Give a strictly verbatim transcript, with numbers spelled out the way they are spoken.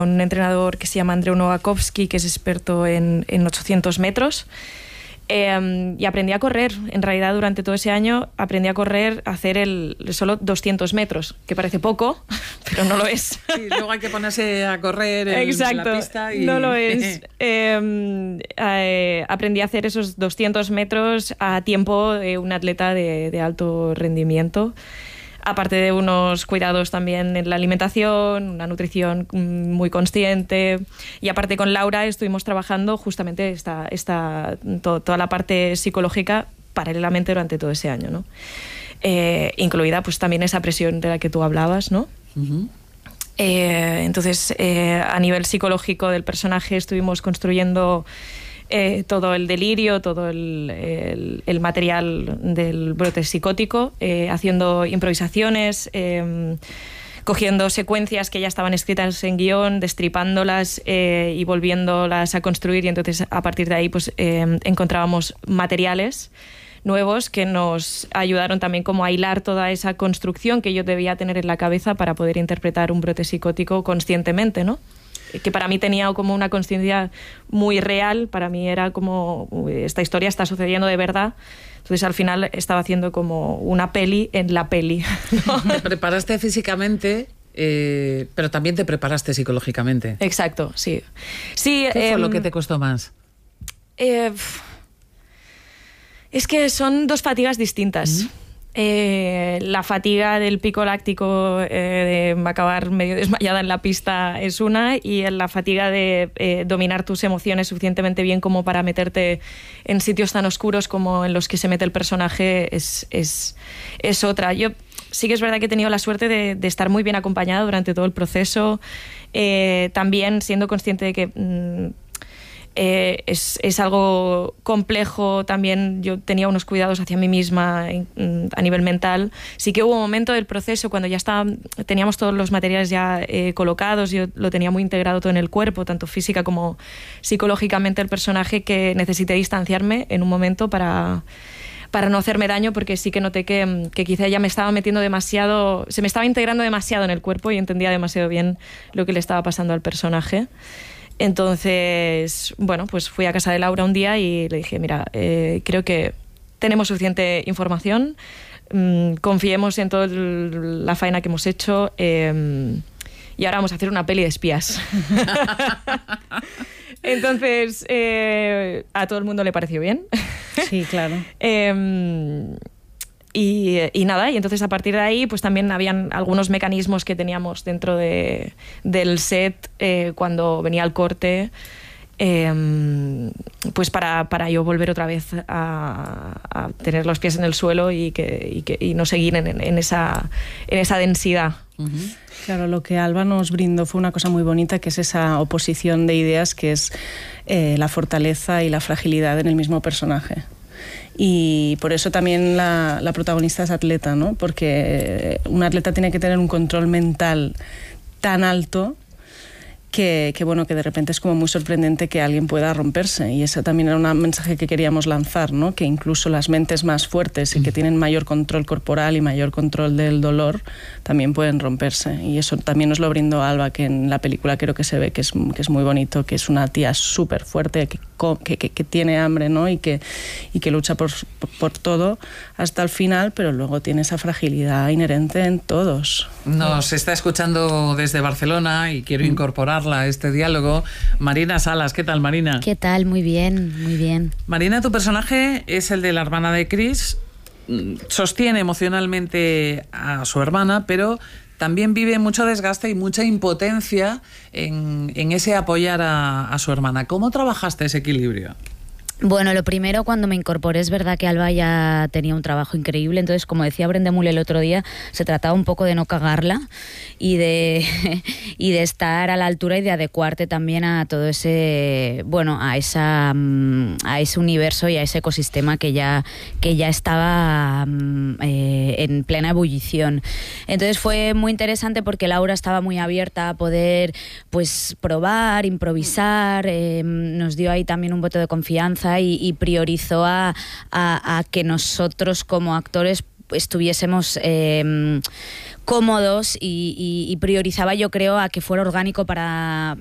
un entrenador que se llama Andreu Nowakovski, que es experto en, en ochocientos metros. Eh, y aprendí a correr. En realidad, durante todo ese año aprendí a correr, a hacer el, solo doscientos metros, que parece poco, pero no lo es. Sí, luego hay que ponerse a correr en Exacto, la pista. Y... no lo es. eh, eh, aprendí a hacer esos doscientos metros a tiempo de un atleta de, de alto rendimiento. Aparte de unos cuidados también en la alimentación, una nutrición muy consciente. Y aparte con Laura estuvimos trabajando justamente esta, esta, to, toda la parte psicológica paralelamente durante todo ese año, ¿no? Eh, incluida pues también esa presión de la que tú hablabas, ¿no? Uh-huh. eh, entonces, eh, a nivel psicológico del personaje estuvimos construyendo Eh, todo el delirio, todo el, el, el material del brote psicótico, eh, haciendo improvisaciones, eh, cogiendo secuencias que ya estaban escritas en guión, destripándolas eh, y volviéndolas a construir, y entonces a partir de ahí pues eh, encontrábamos materiales nuevos que nos ayudaron también como a hilar toda esa construcción que yo debía tener en la cabeza para poder interpretar un brote psicótico conscientemente, ¿no? Que para mí tenía como una consciencia muy real, para mí era como esta historia está sucediendo de verdad, entonces al final estaba haciendo como una peli en la peli, ¿no? Te preparaste físicamente, eh, pero también te preparaste psicológicamente. Exacto, sí. sí ¿Qué eh, fue lo que te costó más? Eh, es que son dos fatigas distintas. ¿Mm? Eh, la fatiga del pico láctico, eh, de acabar medio desmayada en la pista es una, y la fatiga de eh, dominar tus emociones suficientemente bien como para meterte en sitios tan oscuros como en los que se mete el personaje es, es, es otra. Yo sí que es verdad que he tenido la suerte de, de estar muy bien acompañada durante todo el proceso, eh, también siendo consciente de que mmm, Eh, es, es algo complejo. También yo tenía unos cuidados hacia mí misma en, a nivel mental. Sí que hubo un momento del proceso cuando ya estaba, teníamos todos los materiales ya eh, colocados, yo lo tenía muy integrado todo en el cuerpo, tanto física como psicológicamente el personaje, que necesité distanciarme en un momento para, para no hacerme daño, porque sí que noté que, que quizá ya me estaba metiendo demasiado, se me estaba integrando demasiado en el cuerpo y entendía demasiado bien lo que le estaba pasando al personaje. Entonces, bueno, pues fui a casa de Laura un día y le dije, mira, eh, creo que tenemos suficiente información, mmm, confiemos en toda la faena que hemos hecho, eh, y ahora vamos a hacer una peli de espías. Entonces, eh, a todo el mundo le pareció bien. Sí, claro. eh, Y, y nada, y entonces a partir de ahí pues también habían algunos mecanismos que teníamos dentro de, del set eh, cuando venía el corte, eh, pues para, para yo volver otra vez a, a tener los pies en el suelo y, que, y, que, y no seguir en, en, esa, en esa densidad. Uh-huh. Claro, lo que Alba nos brindó fue una cosa muy bonita, que es esa oposición de ideas, que es eh, la fortaleza y la fragilidad en el mismo personaje. Y por eso también la, la protagonista es atleta, ¿no? Porque un atleta tiene que tener un control mental tan alto que, que, bueno, que de repente es como muy sorprendente que alguien pueda romperse. Y ese también era un mensaje que queríamos lanzar, ¿no? Que incluso las mentes más fuertes y que tienen mayor control corporal y mayor control del dolor también pueden romperse. Y eso también nos lo brindó Alba, que en la película creo que se ve que es, que es muy bonito, que es una tía súper fuerte, que, que, que, que tiene hambre, ¿no? Y que, y que lucha por, por, por todo hasta el final, pero luego tiene esa fragilidad inherente en todos. Nos está escuchando desde Barcelona y quiero incorporarla a este diálogo Marina Salas. ¿Qué tal, Marina? ¿Qué tal? Muy bien, muy bien. Marina, tu personaje es el de la hermana de Chris. Sostiene emocionalmente a su hermana, pero también vive mucho desgaste y mucha impotencia en, en ese apoyar a, a su hermana. ¿Cómo trabajaste ese equilibrio? Bueno, lo primero, cuando me incorporé, es verdad que Alba ya tenía un trabajo increíble, entonces, como decía Brendemul el otro día, se trataba un poco de no cagarla y de, y de estar a la altura y de adecuarte también a todo ese, bueno, a esa a ese universo y a ese ecosistema que ya, que ya estaba eh, en plena ebullición. Entonces fue muy interesante porque Laura estaba muy abierta a poder, pues, probar, improvisar, eh, nos dio ahí también un voto de confianza Y, y priorizó a, a, a que nosotros como actores estuviésemos eh, cómodos y, y, y priorizaba, yo creo, a que fuera orgánico para,